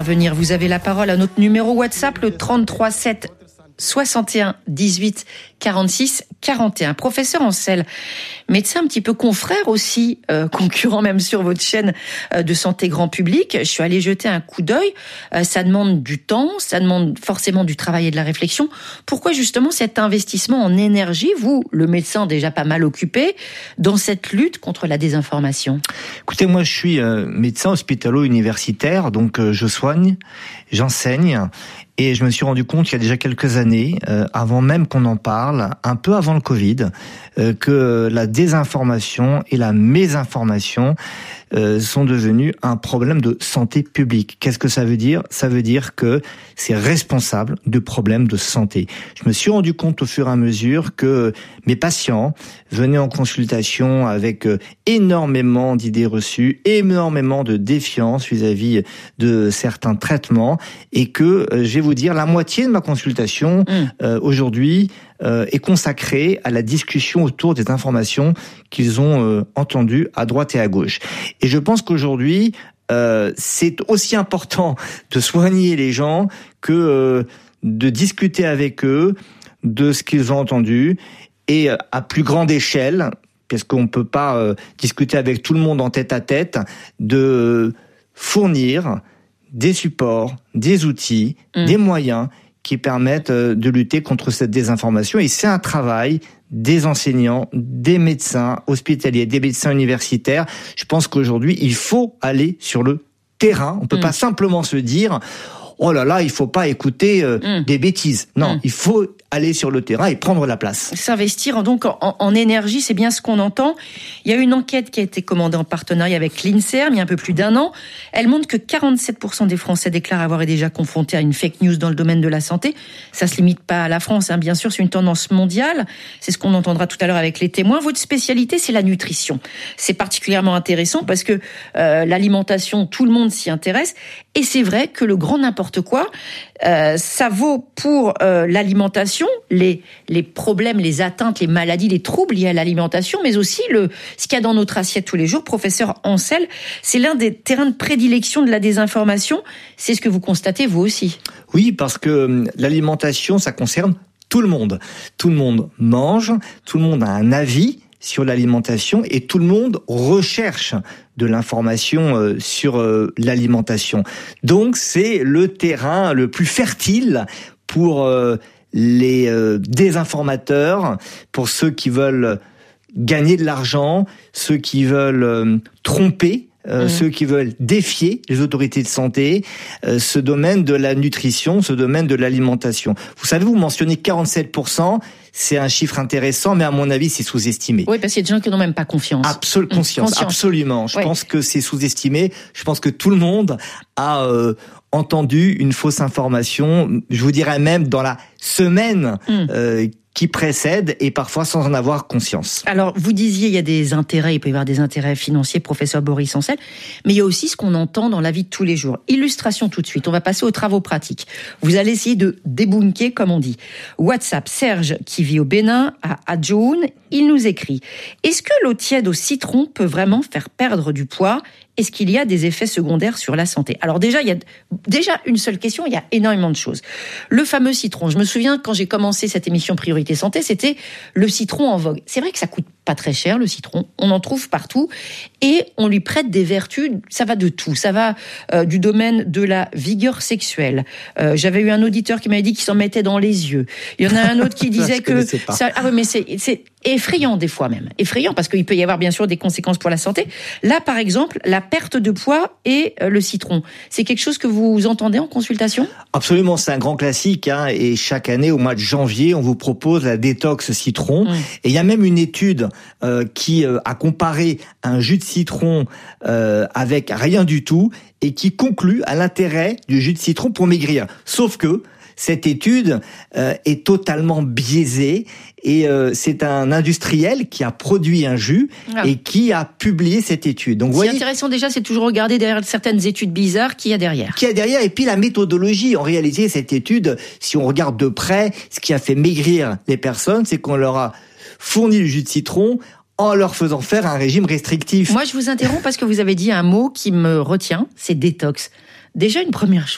intervenir. Vous avez la parole à notre numéro WhatsApp, le 33 7 61 18 46 41. Professeur Ancel, médecin un petit peu confrère aussi, concurrent même sur votre chaîne de santé grand public. Je suis allée jeter un coup d'œil. Ça demande du temps, ça demande forcément du travail et de la réflexion. Pourquoi justement cet investissement en énergie, vous, le médecin déjà pas mal occupé, dans cette lutte contre la désinformation? Écoutez, moi je suis médecin hospitalo-universitaire, donc je soigne, j'enseigne. Et je me suis rendu compte il y a déjà quelques années, avant même qu'on en parle, un peu avant le Covid, que la désinformation et la mésinformation sont devenus un problème de santé publique. Qu'est-ce que ça veut dire ? Ça veut dire que c'est responsable de problèmes de santé. Je me suis rendu compte au fur et à mesure que mes patients venaient en consultation avec énormément d'idées reçues, énormément de défiance vis-à-vis de certains traitements, et que, je vais vous dire, la moitié de ma consultation aujourd'hui est consacrée à la discussion autour des informations qu'ils ont entendues à droite et à gauche. Et je pense qu'aujourd'hui, c'est aussi important de soigner les gens que de discuter avec eux de ce qu'ils ont entendu, et à plus grande échelle, parce qu'on ne peut pas discuter avec tout le monde en tête à tête, de fournir des supports, des outils, des moyens qui permettent de lutter contre cette désinformation. Et c'est un travail des enseignants, des médecins hospitaliers, des médecins universitaires. Je pense qu'aujourd'hui, il faut aller sur le terrain. On ne peut pas simplement se dire « Oh là là, il faut pas écouter des bêtises ». Non, il faut aller sur le terrain et prendre la place. S'investir donc en énergie, c'est bien ce qu'on entend. Il y a une enquête qui a été commandée en partenariat avec l'INSERM il y a un peu plus d'un an. Elle montre que 47% des Français déclarent avoir été déjà confrontés à une fake news dans le domaine de la santé. Ça se limite pas à la France, bien sûr, c'est une tendance mondiale. C'est ce qu'on entendra tout à l'heure avec les témoins. Votre spécialité, c'est la nutrition. C'est particulièrement intéressant parce que l'alimentation, tout le monde s'y intéresse. Et c'est vrai que le grand n'importe quoi, ça vaut pour l'alimentation, les problèmes, les atteintes, les maladies, les troubles liés à l'alimentation, mais aussi ce qu'il y a dans notre assiette tous les jours. Professeur Ancel, c'est l'un des terrains de prédilection de la désinformation. C'est ce que vous constatez vous aussi? Oui, parce que l'alimentation, ça concerne tout le monde. Tout le monde mange, tout le monde a un avis sur l'alimentation et tout le monde recherche de l'information sur l'alimentation. Donc c'est le terrain le plus fertile pour les désinformateurs, pour ceux qui veulent gagner de l'argent, ceux qui veulent tromper, ceux qui veulent défier les autorités de santé, ce domaine de la nutrition, ce domaine de l'alimentation. Vous savez, vous mentionnez 47%, c'est un chiffre intéressant, mais à mon avis, c'est sous-estimé. Oui, parce qu'il y a des gens qui n'ont même pas confiance. Conscience, absolument. Je pense que c'est sous-estimé. Je pense que tout le monde a entendu une fausse information, je vous dirais même dans la semaine qui précède, et parfois sans en avoir conscience. Alors, vous disiez, il y a des intérêts, il peut y avoir des intérêts financiers, professeur Boris Ancel, mais il y a aussi ce qu'on entend dans la vie de tous les jours. Illustration tout de suite, on va passer aux travaux pratiques. Vous allez essayer de débunker, comme on dit. WhatsApp, Serge, qui vit au Bénin, à Adjoun, il nous écrit « Est-ce que l'eau tiède au citron peut vraiment faire perdre du poids ? Est-ce qu'il y a des effets secondaires sur la santé ?» Alors déjà, il y a une seule question, il y a énormément de choses. Le fameux citron, je me souviens quand j'ai commencé cette émission Priorité Santé, c'était le citron en vogue. C'est vrai que ça coûte pas très cher, le citron, on en trouve partout, et on lui prête des vertus, ça va de tout, ça va du domaine de la vigueur sexuelle. J'avais eu un auditeur qui m'avait dit qu'il s'en mettait dans les yeux. Il y en a un autre qui disait que... Ça, ah oui, mais c'est effrayant des fois même. Effrayant parce qu'il peut y avoir bien sûr des conséquences pour la santé. Là, par exemple, la perte de poids et le citron. C'est quelque chose que vous entendez en consultation ? Absolument, c'est un grand classique, et chaque année, au mois de janvier, on vous propose la détox citron. Et il y a même une étude qui a comparé un jus de citron avec rien du tout et qui conclut à l'intérêt du jus de citron pour maigrir. Sauf que cette étude est totalement biaisée, et c'est un industriel qui a produit un jus et qui a publié cette étude. Donc, c'est intéressant déjà, c'est toujours regarder derrière certaines études bizarres qu'il y a derrière. Et puis la méthodologie. En réalité, cette étude, si on regarde de près, ce qui a fait maigrir les personnes, c'est qu'on leur a fourni du jus de citron en leur faisant faire un régime restrictif. Moi, je vous interromps parce que vous avez dit un mot qui me retient, c'est détox. Déjà une première chose.